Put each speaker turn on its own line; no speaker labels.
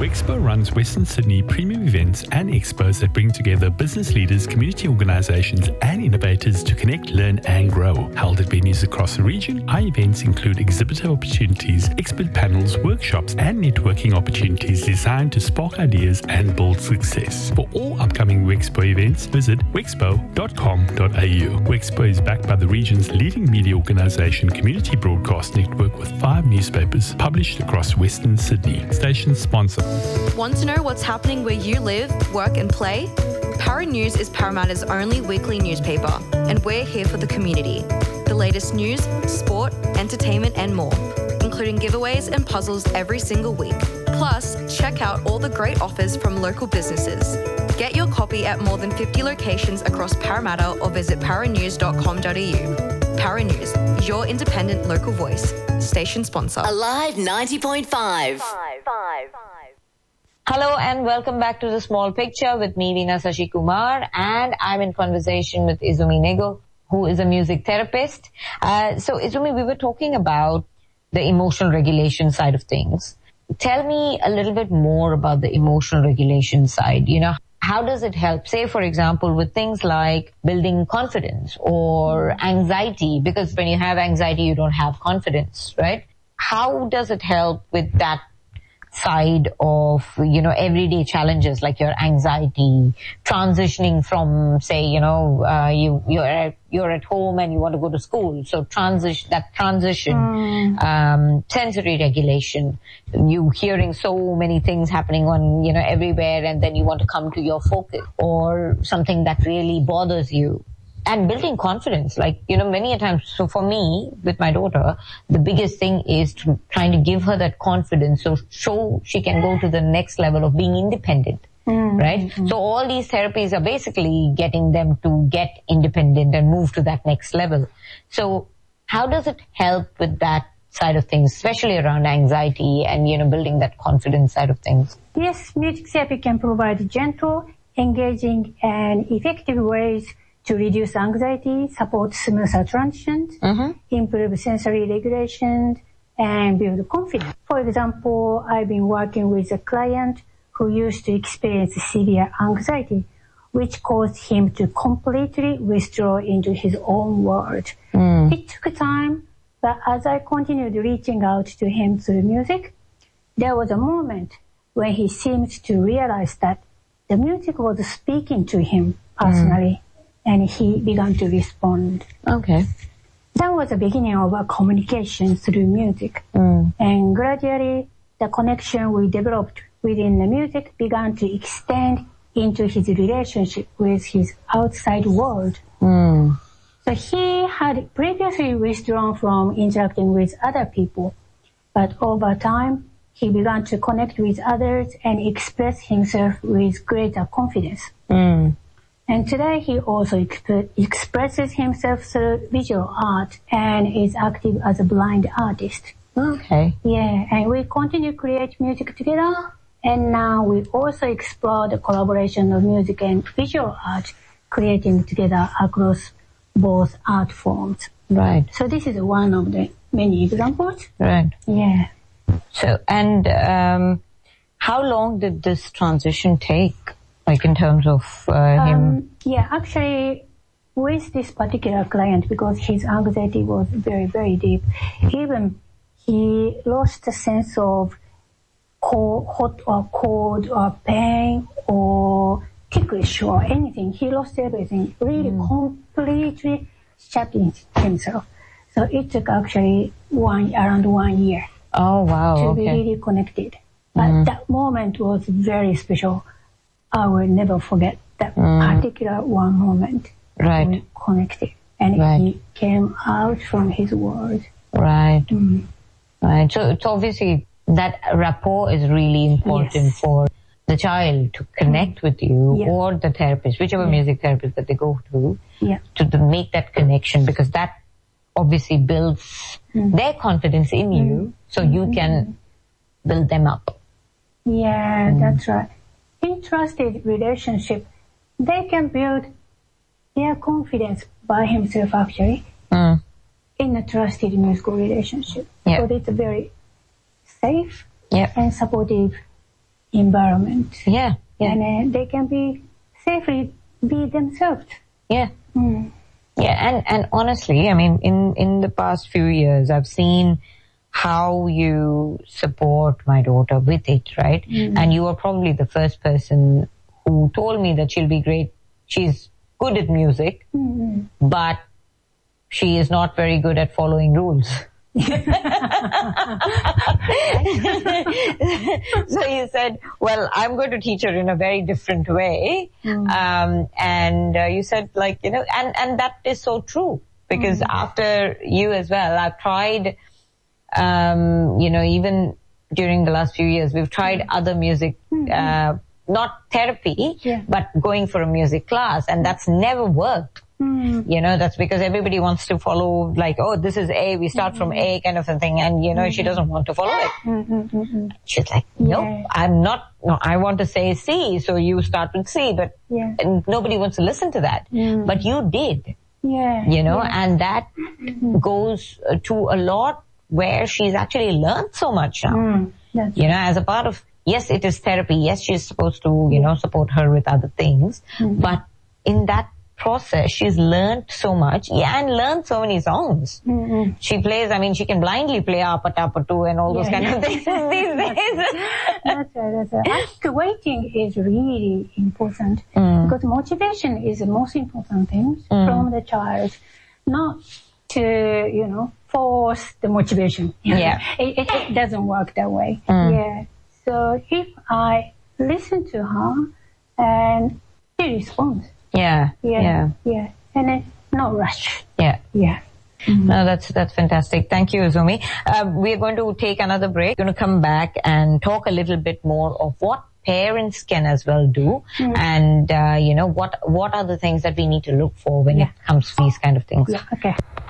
Wexpo runs Western Sydney premium events and expos that bring together business leaders, community organisations and innovators to connect, learn and grow. Held at venues across the region, our events include exhibitor opportunities, expert panels, workshops and networking opportunities designed to spark ideas and build success. For all upcoming Wexpo events, visit wexpo.com.au. Wexpo is backed by the region's leading media organisation, Community Broadcast Network, with 5 newspapers published across Western Sydney. Station sponsor.
Want to know what's happening where you live, work and play? Para News is Parramatta's only weekly newspaper, and we're here for the community. The latest news, sport, entertainment and more, including giveaways and puzzles every single week. Plus, check out all the great offers from local businesses. Get your copy at more than 50 locations across Parramatta or visit paranews.com.au. Para News, your independent local voice. Station sponsor.
Alive 90.5.
Hello and welcome back to The Small Picture with me, Veena Sashi Kumar, and I'm in conversation with Izumi Nego, who is a music therapist. So Izumi, we were talking about the emotional regulation side of things. Tell me a little bit more about the emotional regulation side. You know, how does it help, say, for example, with things like building confidence or anxiety? Because when you have anxiety, you don't have confidence, right? How does it help with that side of, you know, everyday challenges like your anxiety, transitioning from, say, you know, you're at home and you want to go to school. So transition, sensory regulation, you hearing so many things happening on, you know, everywhere, and then you want to come to your focus, or something that really bothers you. And building confidence, like, you know, many a times. So for me, with my daughter, the biggest thing is trying to give her that confidence so she can go to the next level of being independent, right? So all these therapies are basically getting them to get independent and move to that next level. So how does it help with that side of things, especially around anxiety and, you know, building that confidence side of things?
Yes, music therapy can provide gentle, engaging, and effective ways to reduce anxiety, support smoother transitions, improve sensory regulation, and build confidence. For example, I've been working with a client who used to experience severe anxiety, which caused him to completely withdraw into his own world. It took time, but as I continued reaching out to him through music, there was a moment when he seemed to realize that the music was speaking to him personally. And he began to respond. Okay. That was the beginning of our communication through music. And gradually, the connection we developed within the music began to extend into his relationship with his outside world. So he had previously withdrawn from interacting with other people, but over time, he began to connect with others and express himself with greater confidence. And today he also expresses himself through visual art and is active as a blind artist. Okay. Yeah, and we continue to create music together. And now we also explore the collaboration of music and visual art, creating together across both art forms. Right. So this is one of the many examples. Right. Yeah.
So, and how long did this transition take? Like in terms of him?
Yeah, actually, with this particular client, because his anxiety was very, very deep, even he lost the sense of hot or cold or pain or ticklish or anything. He lost everything, really completely shut in himself. So it took actually around 1 year.
Oh, wow.
To be really connected. But that moment was very special. I will never forget that particular one moment. Right. We connected. And he came out from his world.
Right. Right. So it's obviously that rapport is really important for the child to connect with you or the therapist, whichever music therapist that they go to, to make that connection, because that obviously builds their confidence in you so you can build them up.
Yeah, that's right. In trusted relationship, they can build their confidence by himself actually in a trusted musical relationship. So it's a very safe and supportive environment.
Yeah.
And they can be safely be themselves.
Yeah. Yeah, and honestly, I mean, in the past few years, I've seen how you support my daughter with it, right? And you are probably the first person who told me that she'll be great. She's good at music, but she is not very good at following rules. So you said, well, I'm going to teach her in a very different way. And you said, like, you know, and that is so true, because after you as well, I've tried, you know, even during the last few years, we've tried other music, not therapy, but going for a music class, and that's never worked. You know, that's because everybody wants to follow, like, oh, this is A, we start from A kind of a thing, and, you know, she doesn't want to follow it. She's like, no, I'm not, no, I want to say C, so you start with C, but nobody wants to listen to that. But you did, you know, and that goes to a lot where she's actually learned so much now, you know, as a part of, yes, it is therapy, yes, she's supposed to, you know, support her with other things, but in that process, she's learned so much, and learned so many songs. She plays, I mean, she can blindly play Apatapatu and all those kind of things these days.
That's right. I think waiting is really important, because motivation is the most important thing from the child, not to, you know, force the motivation. It doesn't work that way. So if I listen to her and she responds, and then no rush. No, that's fantastic. Thank you, Izumi. We're going to take another break. We're going to come back and talk a little bit more of what parents can as well do, and you know, what are the things that we need to look for when it comes to these kind of things. Okay.